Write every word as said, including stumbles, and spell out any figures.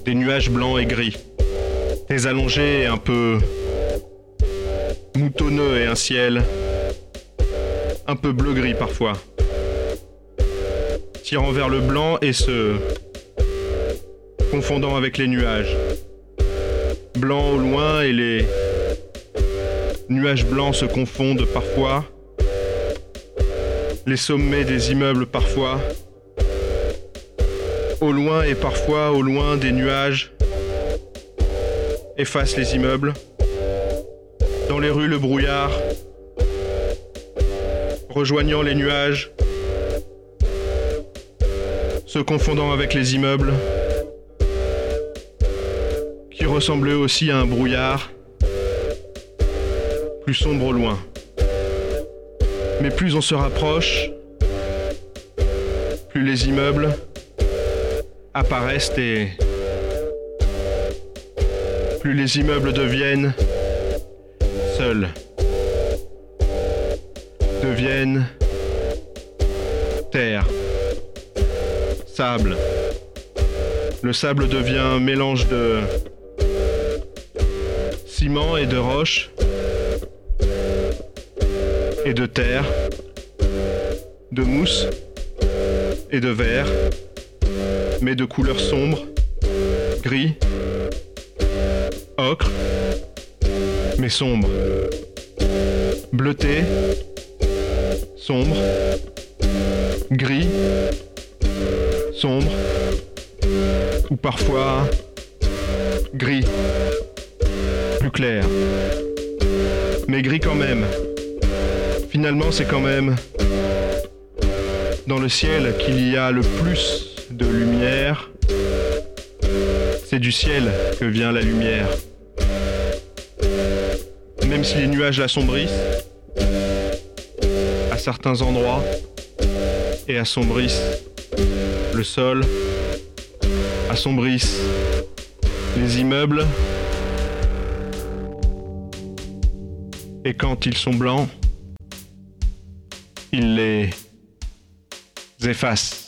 des nuages blancs et gris, des allongés et un peu moutonneux et un ciel un peu bleu-gris parfois, tirant vers le blanc et se confondant avec les nuages. Blanc au loin et les nuages blancs se confondent parfois, les sommets des immeubles parfois, au loin et parfois au loin des nuages effacent les immeubles. Dans les rues, le brouillard, rejoignant les nuages, se confondant avec les immeubles, qui ressemblaient aussi à un brouillard, plus sombre au loin. Mais plus on se rapproche, plus les immeubles apparaissent et plus les immeubles deviennent seuls, deviennent terre, sable. Le sable devient un mélange de ciment et de roche et de terre, de mousse et de verre, mais de couleurs sombres, gris, ocre, mais sombre, bleuté, sombre, gris, sombre, ou parfois gris, plus clair, mais gris quand même. Finalement, c'est quand même dans le ciel qu'il y a le plus de lumière. C'est du ciel que vient la lumière. Même si les nuages l'assombrissent, à certains endroits, et assombrissent le sol, assombrissent les immeubles, et quand ils sont blancs, il les efface.